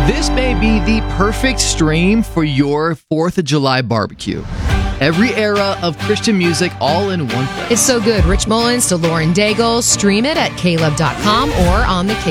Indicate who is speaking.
Speaker 1: This may be the perfect stream for your 4th of July barbecue. Every era of Christian music all in one place.
Speaker 2: It's so good. Rich Mullins to Lauren Daigle. Stream it at caleb.com or on the